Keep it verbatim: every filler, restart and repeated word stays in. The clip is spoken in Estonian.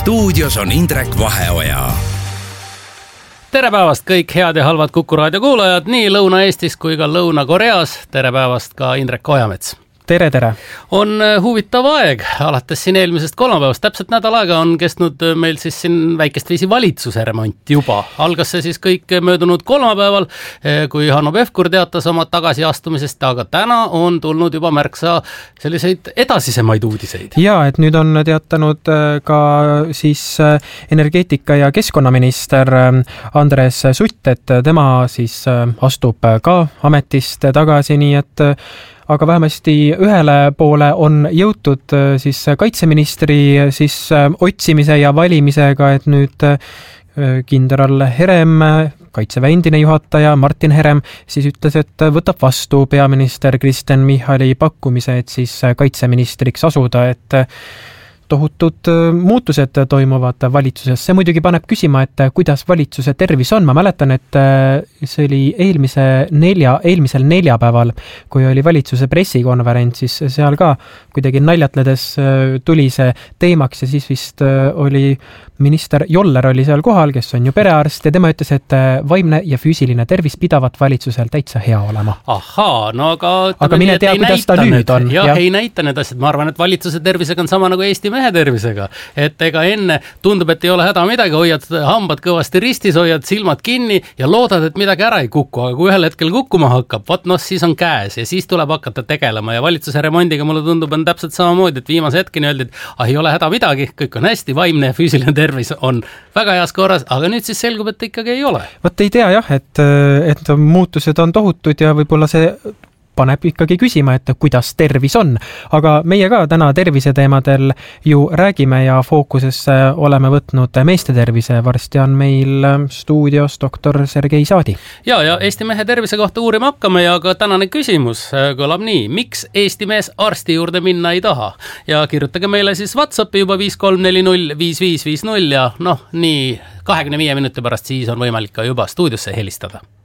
stuudios on Indrek Vaheoja. Tere päevast kõik head ja halvad Kuku raadio kuulajad nii Lõuna-Eestis kui ka Lõuna-Koreas. Tere päevast ka Indrek Ojamets. Tere, tere. On huvitav aeg, alates siin eelmisest kolmapäevast. Täpselt nädal aega on kestnud meil siis siin väikest viisi valitsuse remont juba. Algas see siis kõik möödunud kolmapäeval, kui Hanno Pevkur teatas oma tagasiastumisest, aga täna on tulnud juba märksa selliseid edasisemaid uudiseid. Ja, et nüüd on teatanud ka siis energeetika- ja keskkonnaminister Andres Sutt, et tema siis astub ka ametist tagasi, nii et aga vähemasti ühele poole on jõutud siis kaitseministri siis otsimise ja valimisega, et nüüd kindral Herem, kaitseväe endine juhataja Martin Herem siis ütles, et võtab vastu peaminister Kristen Michali pakkumise, et siis kaitseministriks asuda, et tohutud muutused toimuvad valitsuses. See muidugi paneb küsima, et kuidas valitsuse tervis on. Ma mäletan, et see oli eelmise nelja, eelmisel neljapäeval, kui oli valitsuse pressikonverents, siis seal ka kuidagi naljatledes tuli see teemaks ja siis vist oli minister Joller oli seal kohal, kes on ju perearst ja tema ütles, et vaimne ja füüsiline tervis pidavat valitsusel täitsa hea olema. Ahaa, no aga... Aga mine tea, kuidas ta nüüd on. Ja, ja ei näita need asjad. Ma arvan, et valitsuse tervisega on sama nagu Eesti mehe tervisega. Et ega enne tundub, et ei ole häda midagi, hoiad hambad kõvasti ristis, hoiad silmad kinni ja loodad, et midagi ära ei kuku. Aga kui ühel hetkel kukkuma hakkab, võt noh, siis on käes ja siis tuleb hakata tegelema ja valitsuse remondiga mulle tundub on täpselt samamoodi, et viimase hetkeni öeldi, et ah, ei ole häda midagi, kõik on hästi, vaimne ja füüsiline tervis on väga heas korras, aga nüüd siis selgub, et ikkagi ei ole. Võt ei tea jah, et, et muutused on tohutud ja võib-olla see paneb ikkagi küsima, et kuidas tervis on. Aga meie ka täna tervise teemadel ju räägime ja fookusesse oleme võtnud meeste tervise. Varsti on meil stuudios doktor Sergei Saadi. Ja, ja Eesti mehe tervise kohta uurima hakkame ja ka tänane küsimus kõlab nii. Miks Eesti mees arsti juurde minna ei taha? Ja kirjutage meile siis WhatsAppi juba viis kolm neli null viis viis viis null ja noh, nii kahekümne viie minuti pärast siis on võimalik ka juba stuudiosse helistada.